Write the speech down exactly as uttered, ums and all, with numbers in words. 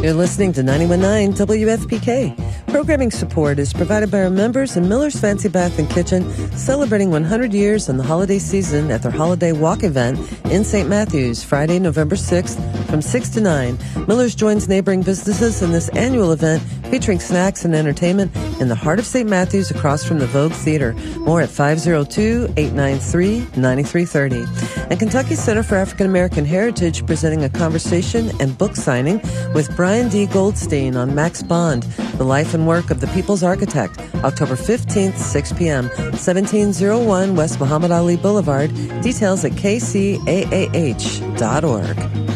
You're listening to ninety-one point nine W F P K. Programming support is provided by our members in Miller's Fancy Bath and Kitchen, celebrating one hundred years in the holiday season at their Holiday Walk event in Saint Matthews, Friday, November sixth, from six to nine. Miller's joins neighboring businesses in this annual event featuring snacks and entertainment in the heart of Saint Matthews across from the Vogue Theater. More at five oh two, eight nine three, nine three three oh. And Kentucky Center for African American Heritage presenting a conversation and book signing with Brian D. Goldstein on Max Bond, The Life and Work of the People's Architect, October fifteenth, six p.m., seventeen oh one West Muhammad Ali Boulevard. Details at k c a a h dot org.